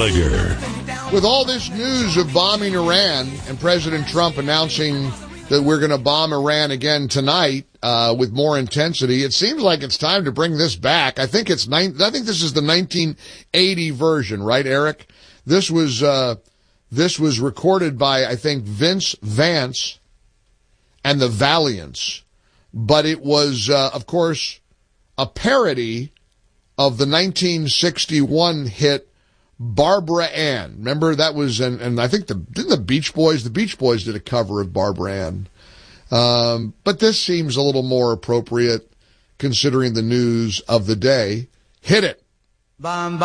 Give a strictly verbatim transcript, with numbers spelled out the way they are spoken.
Gallagher. With all this news of bombing Iran and President Trump announcing that we're going to bomb Iran again tonight uh, with more intensity, it seems like it's time to bring this back. I think it's nine, I think this is the nineteen eighty version, right, Eric? This was uh, this was recorded by, I think, Vince Vance and the Valiants, but it was, uh, of course, a parody of the nineteen sixty-one hit Barbara Ann. Remember that was, and, and I think the, didn't the Beach Boys, the Beach Boys did a cover of Barbara Ann. Um, but this seems a little more appropriate considering the news of the day. Hit it.